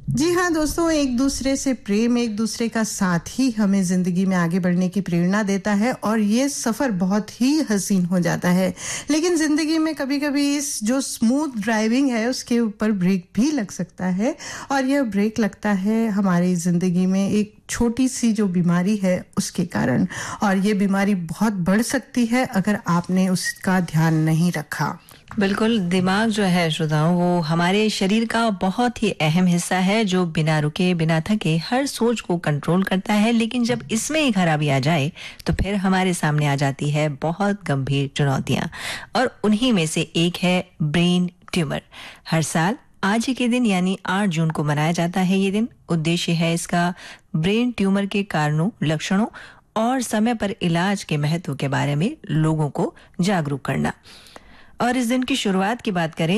जी हाँ दोस्तों, एक दूसरे से प्रेम, एक दूसरे का साथ ही हमें ज़िंदगी में आगे बढ़ने की प्रेरणा देता है और ये सफ़र बहुत ही हसीन हो जाता है। लेकिन ज़िंदगी में कभी-कभी इस जो स्मूथ ड्राइविंग है उसके ऊपर ब्रेक भी लग सकता है और यह ब्रेक लगता है हमारी ज़िंदगी में एक छोटी-सी जो बीमारी है उसके कारण, और ये बीमारी बहुत बढ़ सकती है अगर आपने उसका ध्यान नहीं रखा। बिल्कुल, दिमाग जो है श्रोताओं वो हमारे शरीर का बहुत ही अहम हिस्सा है जो बिना रुके बिना थके हर सोच को कंट्रोल करता है। लेकिन जब इसमें ही खराबी आ जाए तो फिर हमारे सामने आ जाती है बहुत गंभीर चुनौतियां, और उन्हीं में से एक है ब्रेन ट्यूमर। हर साल आज ही के दिन यानी 8 जून को मनाया जाता है ये दिन। उद्देश्य है इसका ब्रेन ट्यूमर के कारणों, लक्षणों और समय पर इलाज के महत्व के बारे में लोगों को जागरूक करना। और इस दिन की शुरुआत की बात करें